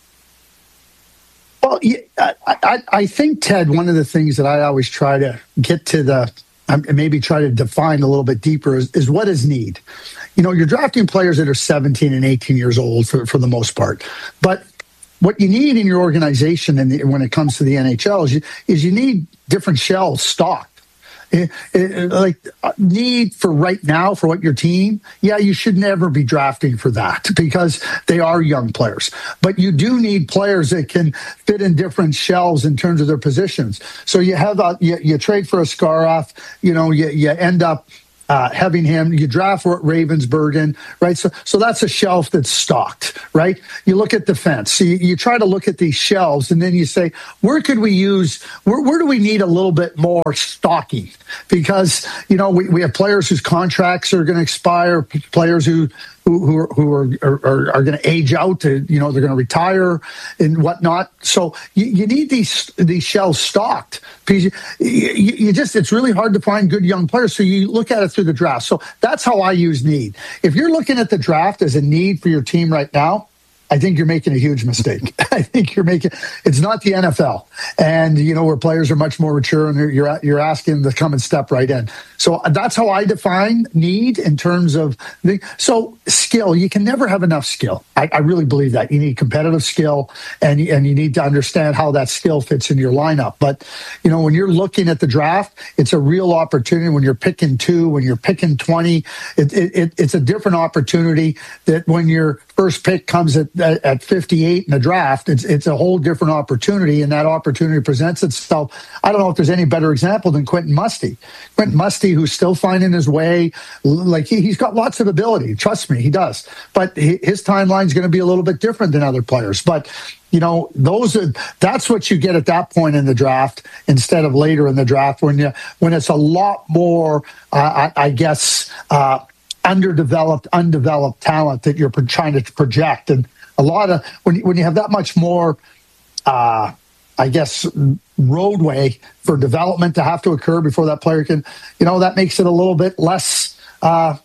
Well, I think, Ted, one of the things that I always try to get to maybe try to define a little bit deeper is what is need. You're drafting players that are 17 and 18 years old for the most part. But what you need in your organization when it comes to the NHL is you need different shells stocked. Like need for right now for what your team, you should never be drafting for that because they are young players. But you do need players that can fit in different shells in terms of their positions. So you have you trade for Askarov, you end up having him, you draft Ravensburgen, right? So that's a shelf that's stocked, right? You look at defense. So you try to look at these shelves and then you say, where do we need a little bit more stocking? Because, we have players whose contracts are going to expire, players who are going to age out, they're going to retire and whatnot. So you need these shells stocked because it's really hard to find good young players. So you look at it through the draft. So that's how I use need. If you're looking at the draft as a need for your team right now, I think you're making a huge mistake. I think it's not the NFL, and where players are much more mature, and you're asking them to come and step right in. So that's how I define need in terms of so skill. You can never have enough skill. I really believe that you need competitive skill, and you need to understand how that skill fits in your lineup. But when you're looking at the draft, it's a real opportunity. When you're picking 2, when you're picking 20, it's a different opportunity that when your first pick comes at 58 in the draft, it's a whole different opportunity, and that opportunity presents itself. I don't know if there's any better example than Quentin Musty. Quentin Musty, who's still finding his way, like he's got lots of ability. Trust me, he does. But his timeline's going to be a little bit different than other players. But that's what you get at that point in the draft instead of later in the draft when it's a lot more, undeveloped talent that you're trying to project. And a lot of when you have that much more, roadway for development to have to occur before that player can, that makes it a little bit less, not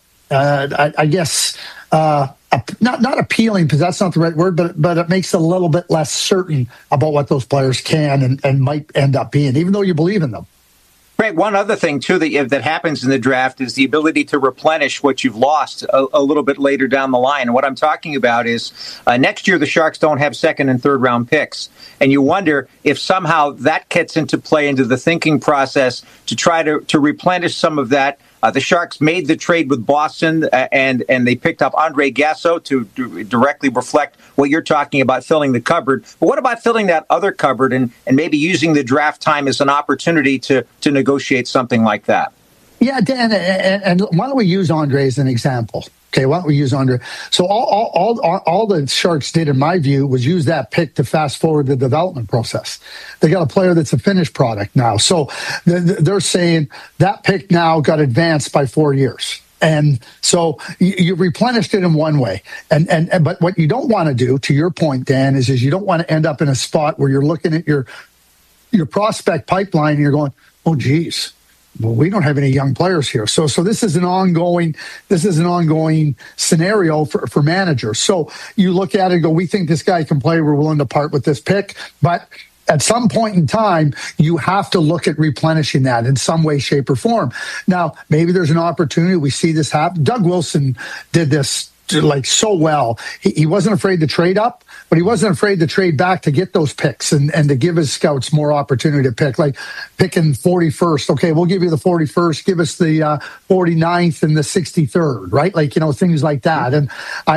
appealing, because that's not the right word, but it makes it a little bit less certain about what those players can and might end up being, even though you believe in them. Right. One other thing, too, that happens in the draft is the ability to replenish what you've lost a little bit later down the line. And what I'm talking about is next year the Sharks don't have second and third round picks. And you wonder if somehow that gets into play into the thinking process to try to replenish some of that. The Sharks made the trade with Boston, and they picked up Andre Gasso to directly reflect what you're talking about, filling the cupboard. But what about filling that other cupboard and maybe using the draft time as an opportunity to negotiate something like that? Yeah, Dan, and why don't we use Andre as an example? Okay, why don't we use Andre? So all the Sharks did, in my view, was use that pick to fast forward the development process. They got a player that's a finished product now. So they're saying that pick now got advanced by 4 years. And so you replenished it in one way. But what you don't want to do, to your point, Dan, is you don't want to end up in a spot where you're looking at your prospect pipeline and you're going, oh, geez. Well, we don't have any young players here. So this is an ongoing scenario for managers. So you look at it and go, we think this guy can play. We're willing to part with this pick. But at some point in time, you have to look at replenishing that in some way, shape, or form. Now, maybe there's an opportunity. We see this happen. Doug Wilson did this like so well. He wasn't afraid to trade up, but he wasn't afraid to trade back to get those picks and to give his scouts more opportunity to pick, like picking 41st. Okay, we'll give you the 41st. Give us the 49th and the 63rd, right? Like, things like that. And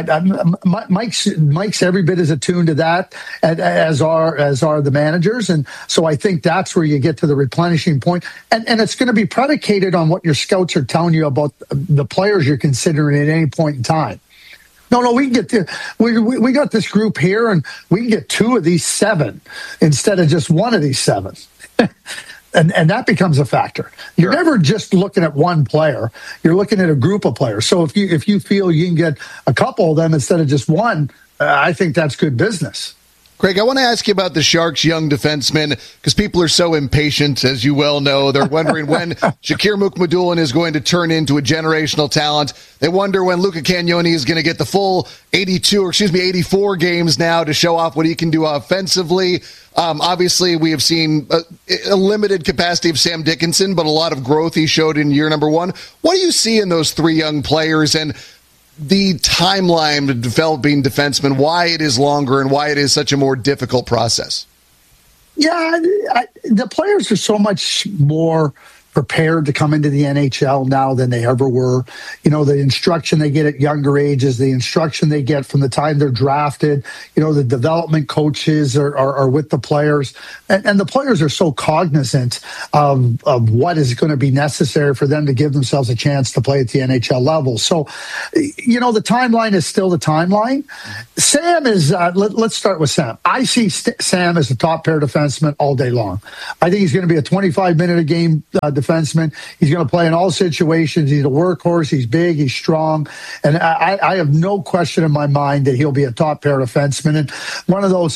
Mike's every bit as attuned to that as are the managers. And so I think that's where you get to the replenishing point. And it's going to be predicated on what your scouts are telling you about the players you're considering at any point in time. No, we can get we got this group here, and we can get 2 of these 7 instead of just 1 of these 7. And that becomes a factor. You're never just looking at one player. You're looking at a group of players. So if you feel you can get a couple of them instead of just one, I think that's good business. Greg, I want to ask you about the Sharks' young defensemen, because people are so impatient, as you well know. They're wondering when Shakir Mukhamadullin is going to turn into a generational talent. They wonder when Luca Cagnoni is going to get the full 84 games now to show off what he can do offensively. Obviously, we have seen a limited capacity of Sam Dickinson, but a lot of growth he showed in year number 1. What do you see in those 3 young players, and the timeline of developing defensemen, why it is longer and why it is such a more difficult process? Yeah, the players are so much more prepared to come into the NHL now than they ever were. The instruction they get at younger ages, the instruction they get from the time they're drafted, the development coaches are with the players. And the players are so cognizant of what is going to be necessary for them to give themselves a chance to play at the NHL level. So, the timeline is still the timeline. Sam is, let's start with Sam. I see Sam as a top pair defenseman all day long. I think he's going to be a 25-minute-a-game defenseman. He's going to play in all situations. He's a workhorse. He's big. He's strong. And I have no question in my mind that he'll be a top pair defenseman. And one of those,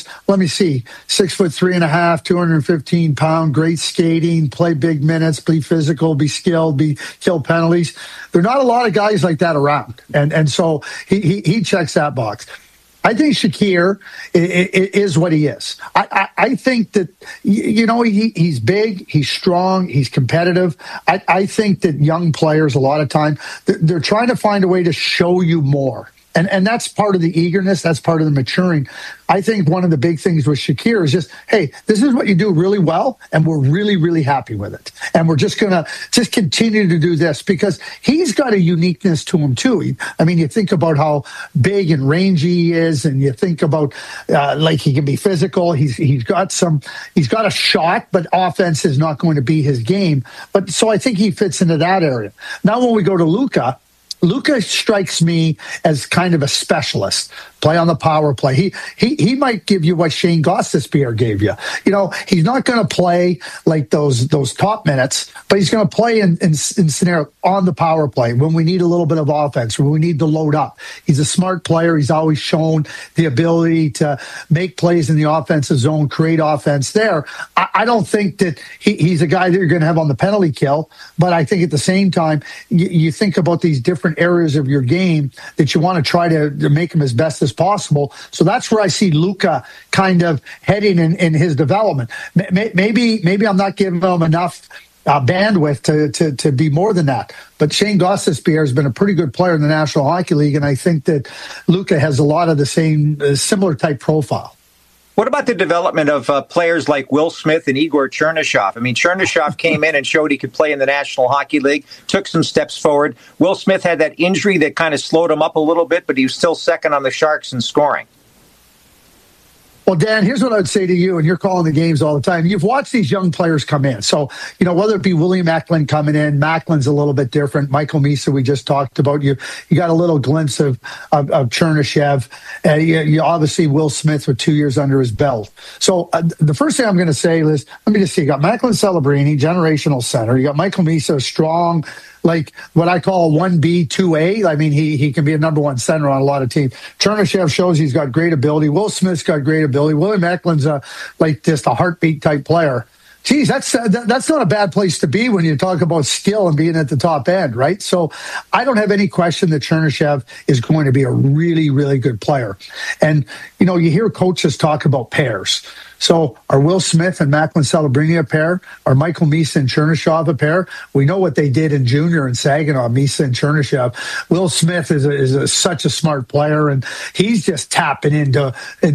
6'3.5", 215-pound, great skating, play big minutes, be physical, be skilled, kill penalties. There are not a lot of guys like that around. And so he checks that box. I think Shakir is what he is. I think that, he's big, he's strong, he's competitive. I think that young players, a lot of time, they're trying to find a way to show you more. And that's part of the eagerness. That's part of the maturing. I think one of the big things with Shakir is just, hey, this is what you do really well, and we're really, really happy with it. And we're just going to just continue to do this because he's got a uniqueness to him, too. You think about how big and rangy he is, and you think about, he can be physical. He's got a shot, but offense is not going to be his game. But so I think he fits into that area. Now, when we go to Luca strikes me as kind of a specialist. Play on the power play. He might give you what Shane Gostisbehere gave you. He's not going to play like those top minutes, but he's going to play in scenario on the power play when we need a little bit of offense, when we need to load up. He's a smart player. He's always shown the ability to make plays in the offensive zone, create offense there. I don't think that he's a guy that you're going to have on the penalty kill, but I think at the same time, you think about these different areas of your game that you want to try to make him as best as possible. So that's where I see Luca kind of heading in his development. Maybe I'm not giving him enough bandwidth to be more than that. But Shane Gostisbehere has been a pretty good player in the National Hockey League, and I think that Luca has a lot of the same similar type profile. What about the development of players like Will Smith and Igor Chernyshov? Chernyshov came in and showed he could play in the National Hockey League, took some steps forward. Will Smith had that injury that kind of slowed him up a little bit, but he was still second on the Sharks in scoring. Well, Dan, here's what I would say to you, and you're calling the games all the time. You've watched these young players come in. So, whether it be William Eklund coming in, Macklin's a little bit different. Michael Misa, we just talked about. You got a little glimpse of Chernyshov. You obviously Will Smith with 2 years under his belt. So the first thing I'm going to say is, let me just see. You got Macklin Celebrini, generational center. You got Michael Misa, strong, like what I call 1B, 2A. He can be a number one center on a lot of teams. Chernyshov shows he's got great ability. Will Smith's got great ability. William Eklund's just a heartbeat type player. Geez, that's not a bad place to be when you talk about skill and being at the top end, right? So I don't have any question that Chernyshov is going to be a really, really good player. And, you hear coaches talk about pairs. So are Will Smith and Macklin Celebrini a pair? Are Michael Misa and Chernyshov a pair? We know what they did in junior in Saginaw, Misa and Chernyshov. Will Smith is such a smart player, and he's just tapping into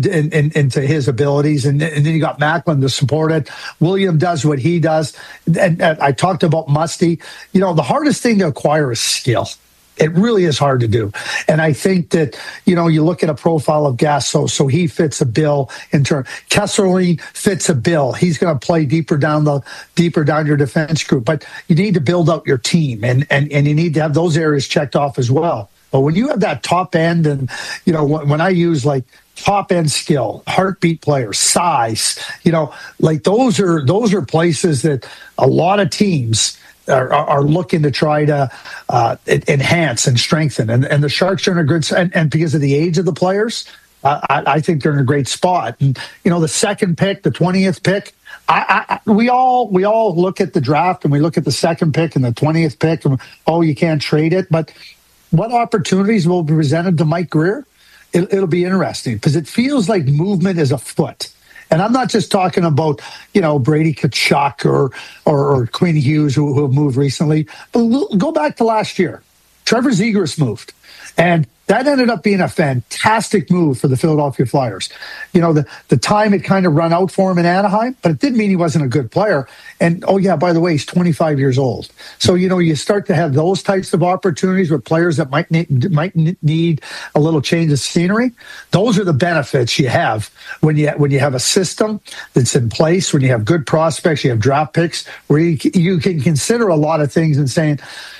his abilities. And then you got Macklin to support it. William does what he does. And I talked about Musty. The hardest thing to acquire is skill. It really is hard to do. And I think that, you look at a profile of Gasso, so he fits a bill in turn. Kesselring fits a bill. He's going to play deeper down your defense group. But you need to build out your team, and you need to have those areas checked off as well. But when you have that top end, and, when I use like top end skill, heartbeat players, size, like those are places that a lot of teams are looking to try to enhance and strengthen. And the Sharks are in a good, and because of the age of the players, I think they're in a great spot. And, the second pick, the 20th pick, we all look at the draft and we look at the second pick and the 20th pick and, you can't trade it. But what opportunities will be presented to Mike Grier? It'll be interesting because it feels like movement is afoot. And I'm not just talking about, Brady Tkachuk or Quinn Hughes who have moved recently. But go back to last year. Trevor Zegras moved. And that ended up being a fantastic move for the Philadelphia Flyers. The time had kind of run out for him in Anaheim, but it didn't mean he wasn't a good player. And, by the way, he's 25 years old. So, you start to have those types of opportunities with players that might need a little change of scenery. Those are the benefits you have when you have a system that's in place, when you have good prospects, you have draft picks, where you can consider a lot of things and saying,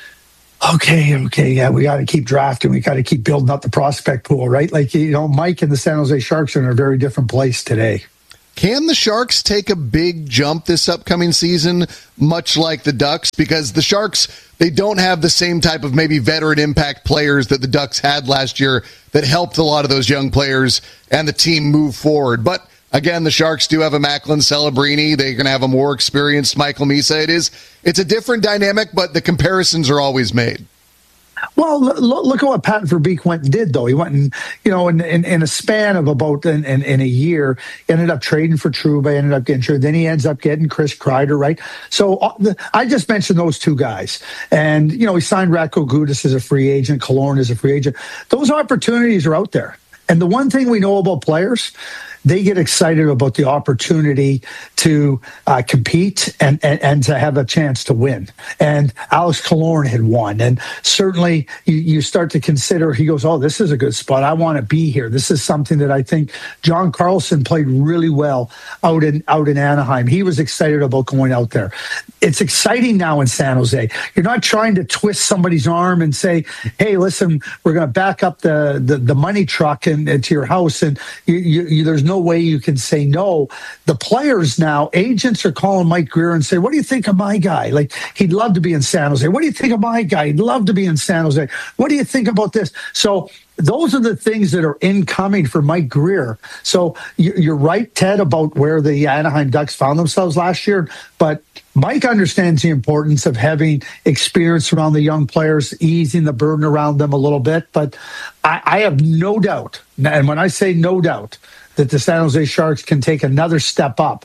okay, yeah, we got to keep drafting. We got to keep building up the prospect pool, right? Like, Mike and the San Jose Sharks are in a very different place today. Can the Sharks take a big jump this upcoming season, much like the Ducks? Because the Sharks, they don't have the same type of maybe veteran impact players that the Ducks had last year that helped a lot of those young players and the team move forward. But again, the Sharks do have a Macklin Celebrini. They're going to have a more experienced Michael Misa. It's a different dynamic, but the comparisons are always made. Well, look at what Pat Verbeek went and did, though. He went and, in a span of about in a year, ended up trading for Trouba, ended up getting traded. Then he ends up getting Chris Kreider, right? So I just mentioned those two guys. And, he signed Radko Gudas as a free agent, Killorn as a free agent. Those opportunities are out there. And the one thing we know about players, they get excited about the opportunity to compete and to have a chance to win. And Alex Killorn had won. And certainly you start to consider, he goes, this is a good spot. I want to be here. This is something that I think John Carlson played really well out in Anaheim. He was excited about going out there. It's exciting now in San Jose. You're not trying to twist somebody's arm and say, hey, listen, we're going to back up the money truck and to your house. And there's no way you can say no. The players now, agents are calling Mike Grier and say, what do you think of my guy? Like, he'd love to be in San Jose. What do you think of my guy? He'd love to be in San Jose. What do you think about this? So those are the things that are incoming for Mike Grier. So you're right, Ted, about where the Anaheim Ducks found themselves last year. But Mike understands the importance of having experience around the young players, easing the burden around them a little bit. But I have no doubt, and when I say no doubt, that the San Jose Sharks can take another step up.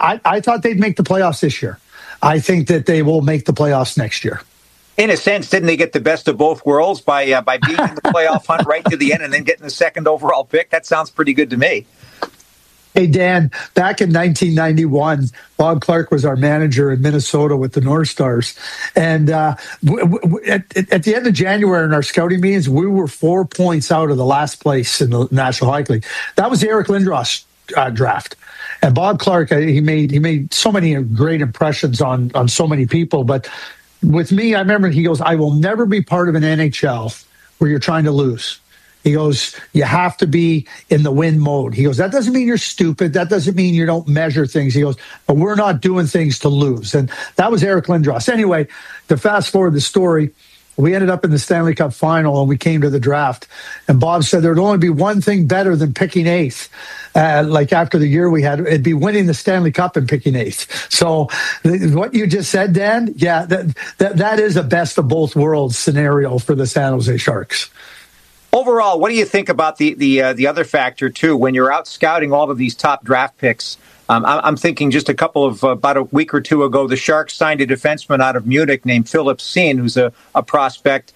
I thought they'd make the playoffs this year. I think that they will make the playoffs next year. In a sense, didn't they get the best of both worlds by being in the playoff hunt right to the end and then getting the second overall pick? That sounds pretty good to me. Hey, Dan, back in 1991, Bob Clark was our manager in Minnesota with the North Stars. And at the end of January in our scouting meetings, we were 4 points out of the last place in the National Hockey League. That was the Eric Lindros draft. And Bob Clark, he made so many great impressions on so many people. But with me, I remember he goes, I will never be part of an NHL where you're trying to lose. He goes, you have to be in the win mode. He goes, that doesn't mean you're stupid. That doesn't mean you don't measure things. He goes, but we're not doing things to lose. And that was Eric Lindros. Anyway, to fast forward the story, we ended up in the Stanley Cup final and we came to the draft. And Bob said there'd only be one thing better than picking eighth. Like after the year we had, it'd be winning the Stanley Cup and picking eighth. So what you just said, Dan, yeah, that is a best of both worlds scenario for the San Jose Sharks. Overall, what do you think about the other factor, too? When you're out scouting all of these top draft picks, I'm thinking just about a week or two ago, the Sharks signed a defenseman out of Munich named Philip Steen, who's a prospect.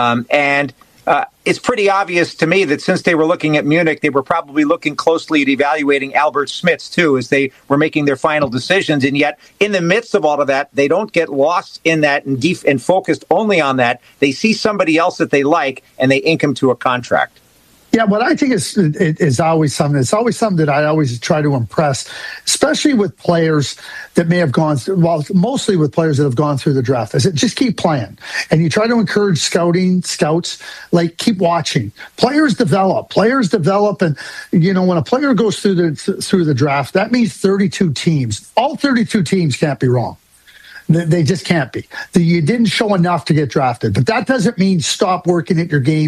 It's pretty obvious to me that since they were looking at Munich, they were probably looking closely at evaluating Albert Smits, too, as they were making their final decisions. And yet, in the midst of all of that, they don't get lost in that and focused only on that. They see somebody else that they like, and they ink him to a contract. Yeah, what I think is always something. It's always something that I always try to impress, especially with players that may have gone through. Well, mostly with players that have gone through the draft. I said, just keep playing, and you try to encourage scouts, like keep watching. Players develop, and when a player goes through the draft, that means 32 teams. All 32 teams can't be wrong. They just can't be. You didn't show enough to get drafted, but that doesn't mean stop working at your game.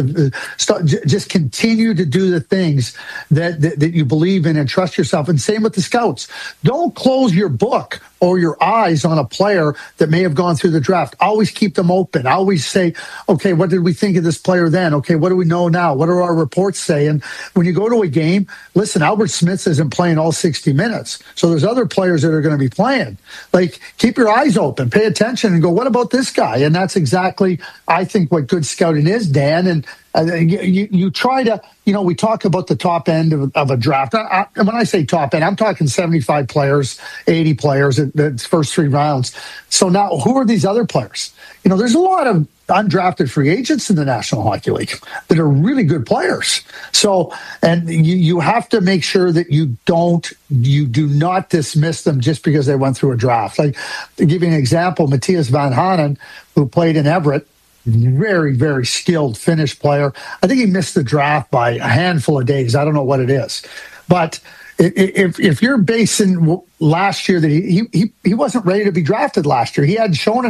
Just continue to do the things that you believe in and trust yourself. And same with the scouts. Don't close your book or your eyes on a player that may have gone through the draft. Always keep them open. Always say, okay, what did we think of this player then? Okay, what do we know now? What do our reports say? And when you go to a game, listen, Albert Smits isn't playing all 60 minutes. So there's other players that are going to be playing. Like, keep your eyes open, pay attention, and go, what about this guy? And that's exactly, I think, what good scouting is, Dan. And you try to, we talk about the top end of a draft. And when I say top end, I'm talking 75 players, 80 players at the first 3 rounds. So now, who are these other players? There's a lot of undrafted free agents in the National Hockey League that are really good players. So, and you have to make sure that you do not dismiss them just because they went through a draft. Like, to give you an example, Matthias Van Hanen, who played in Everett, very, very skilled Finnish player. I think he missed the draft by a handful of days. I don't know what it is. But if you're basing last year that he wasn't ready to be drafted last year, he hadn't shown